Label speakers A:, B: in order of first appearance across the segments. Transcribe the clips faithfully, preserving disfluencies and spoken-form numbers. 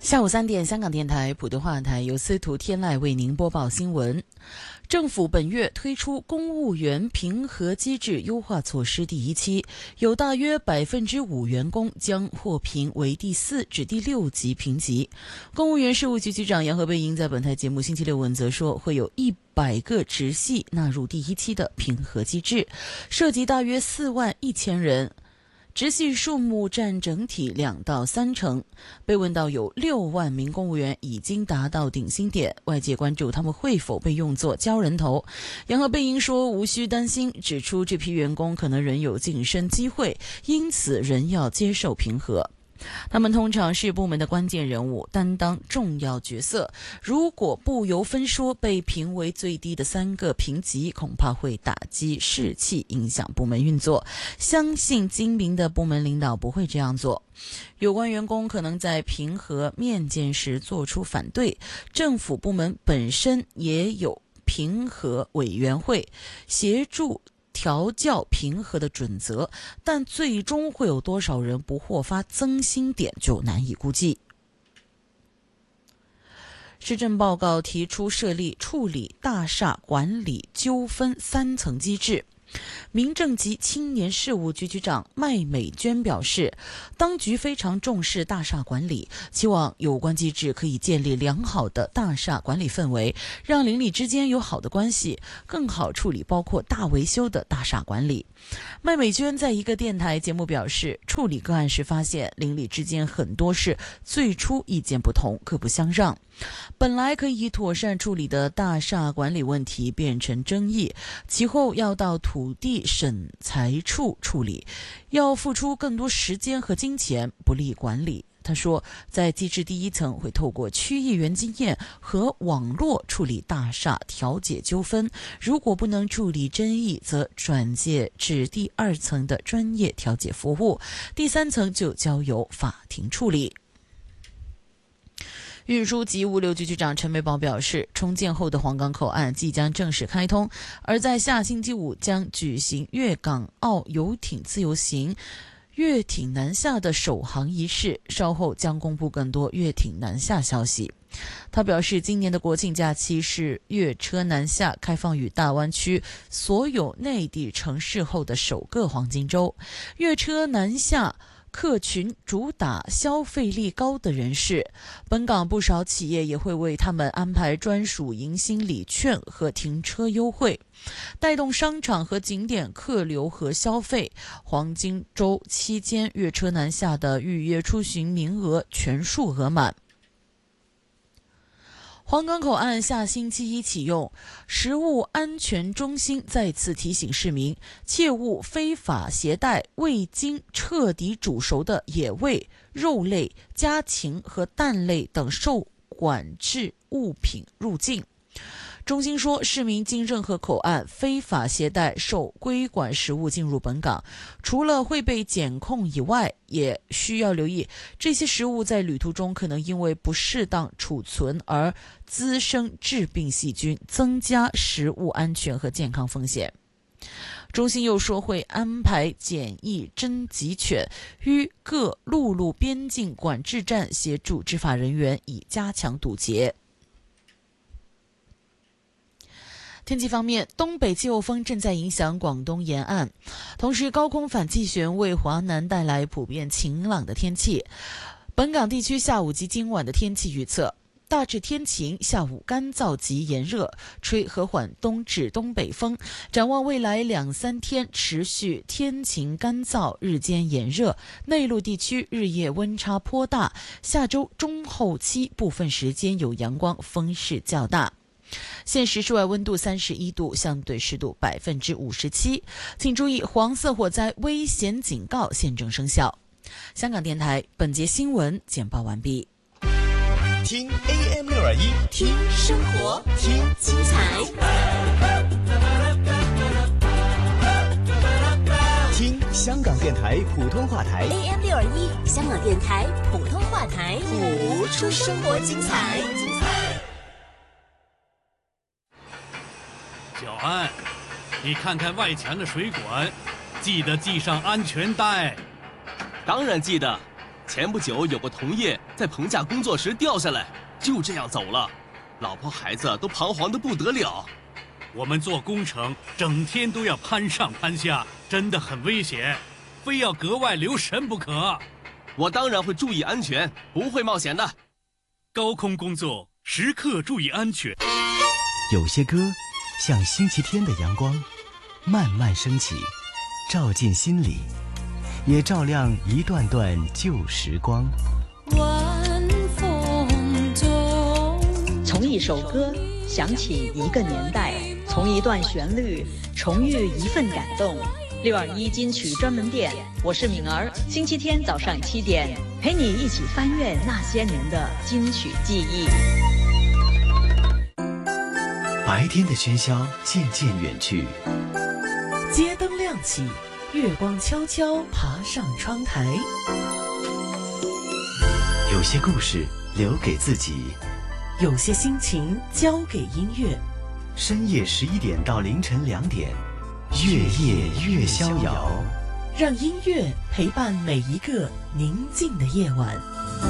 A: 下午三点，香港电台普通话台由司徒天籁为您播报新闻。政府本月推出公务员评核机制优化措施第一期，有大约百分之五员工将获评为第四至第六级评级。公务员事务局局长杨和贝英在本台节目星期六问责说，会有一百个直系纳入第一期的评核机制，涉及大约四万一千人。直系数目占整体两到三成。被问到有六万名公务员已经达到顶薪点，外界关注他们会否被用作交人头。杨和贝英说无需担心，指出这批员工可能仍有晋升机会，因此仍要接受评核。他们通常是部门的关键人物，担当重要角色。如果不由分说被评为最低的三个评级，恐怕会打击士气，影响部门运作。相信精明的部门领导不会这样做。有关员工可能在评核面见时做出反对，政府部门本身也有评核委员会协助调教评核的准则，但最终会有多少人不获发增薪点就难以估计。施政报告提出设立处理大厦管理纠纷三层机制。民政及青年事务局局长麦美娟表示，当局非常重视大厦管理，期望有关机制可以建立良好的大厦管理氛围，让邻里之间有好的关系，更好处理包括大维修的大厦管理。麦美娟在一个电台节目表示，处理个案时发现邻里之间很多是最初意见不同，各不相让，本来可以妥善处理的大厦管理问题变成争议，其后要到土地审裁处处理，要付出更多时间和金钱，不利管理。他说，在机制第一层会透过区议员经验和网络处理大厦调解纠纷，如果不能处理争议，则转介至第二层的专业调解服务，第三层就交由法庭处理。运输及物流局局长陈美宝表示，重建后的皇岗口岸即将正式开通，而在下星期五将举行粤港澳游艇自由行粤艇南下的首航仪式，稍后将公布更多粤艇南下消息。他表示，今年的国庆假期是粤车南下开放与大湾区所有内地城市后的首个黄金周。粤车南下客群主打消费力高的人士，本港不少企业也会为他们安排专属迎新礼券和停车优惠，带动商场和景点客流和消费。黄金周期间，粤车南下的预约出行名额全数额满。皇岗口岸下星期一启用，食物安全中心再次提醒市民，切勿非法携带未经彻底煮熟的野味、肉类、家禽和蛋类等受管制物品入境。中心说，市民经任何口岸非法携带受规管食物进入本港，除了会被检控以外，也需要留意这些食物在旅途中可能因为不适当储存而滋生致病细菌，增加食物安全和健康风险。中心又说，会安排检疫侦缉犬于各陆路边境管制站协助执法人员，以加强堵截。天气方面，东北季候风正在影响广东沿岸，同时高空反气旋为华南带来普遍晴朗的天气。本港地区下午及今晚的天气预测，大致天晴，下午干燥及炎热，吹和缓东至东北风。展望未来两三天持续天晴干燥，日间炎热，内陆地区日夜温差颇大。下周中后期部分时间有阳光，风势较大。现时室外温度三十一度，相对湿度百分之五十七。请注意，黄色火灾危险警告现正生效。香港电台本节新闻简报完毕。
B: 听 A M 六二一，
C: 听生活，听精彩，
B: 听香港电台普通话台
C: A M 六二一，香港电台普通话台，
B: 谱出生活精彩。
D: 小安，你看看外墙的水管，记得系上安全带。
E: 当然记得， 前不久有个同业在棚架工作时掉下来，就这样走了，老婆孩子都彷徨得不得了。
D: 我们做工程整天都要攀上攀下，真的很危险，非要格外留神不可。
E: 我当然会注意安全，不会冒险的。
D: 高空工作时刻注意安全。
B: 有些歌像星期天的阳光，慢慢升起，照进心里，也照亮一段段旧时光。
F: 晚风中，
G: 从一首歌想起一个年代，从一段旋律重遇一份感动。六二一金曲专门店，我是敏儿，星期天早上七点，陪你一起翻阅那些年的金曲记忆。
B: 白天的喧嚣渐渐远去，
A: 街灯亮起，月光悄悄爬上窗台。
B: 有些故事留给自己，
A: 有些心情交给音乐。
B: 深夜十一点到凌晨两点，月夜越逍遥，
A: 让音乐陪伴每一个宁静的夜晚。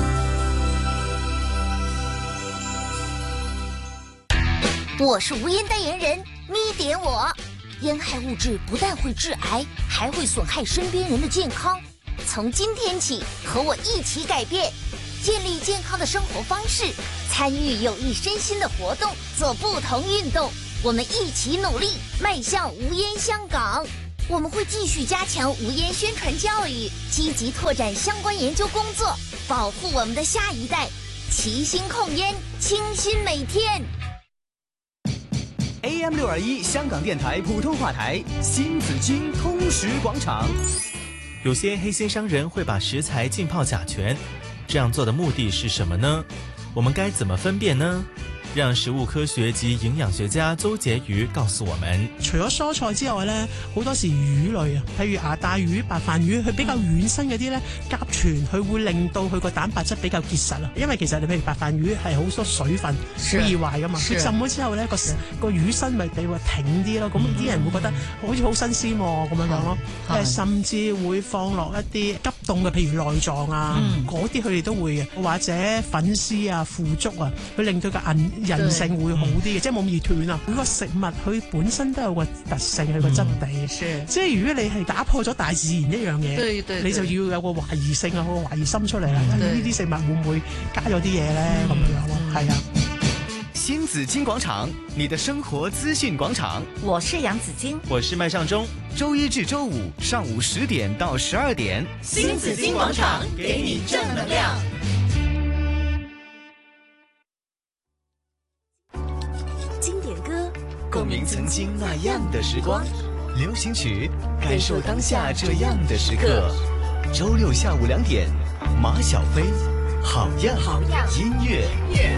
C: 我是无烟代言人咪点我。烟害物质不但会致癌，还会损害身边人的健康。从今天起，和我一起改变，建立健康的生活方式，参与有益身心的活动，做不同运动。我们一起努力，迈向无烟香港。我们会继续加强无烟宣传教育，积极拓展相关研究工作，保护我们的下一代。齐心控烟，清新每天。
B: A M 六二一香港电台普通话台，新紫金通识广场。
H: 有些黑心商人会把食材浸泡甲醛，这样做的目的是什么呢？我们该怎么分辨呢？让食物科學及營養學家周婕妤告訴我們。
I: 除咗蔬菜之外咧，好多時魚類啊，譬如牙帶魚、白飯魚，佢比較軟身嗰啲咧，甲醛佢會令到佢個蛋白質比較結實啊。因為其實你譬如白飯魚係好多水分，好易壞噶嘛。佢浸咗之後咧，個個魚身咪比較挺啲咯。咁啲人會覺得好似好新鮮喎，咁樣樣咯。誒，甚至會放落一啲急凍嘅，譬如內臟啊，嗰啲佢哋都會嘅，或者粉絲啊、腐竹啊，佢令到個韌韌性會好啲嘅，即係冇咁易斷啊！每個食物佢本身都有個特性，佢個質地，嗯、即係如果你係打破咗大自然一樣嘢，你就要有個懷疑性啊，個懷疑心出嚟啦。呢啲食物會唔會加咗啲嘢咧？咁、嗯、樣咯，係啊。
B: 新紫金廣場，你的生活資訊廣場。
C: 我是楊子矜，
H: 我是麥尚中。
B: 周一至周五上午十點到十二點，新紫金廣場給你正能量。共鳴曾經那樣的時光，流行曲感受當下這樣的時刻。周六下午兩點，馬小飛，好樣好樣音樂。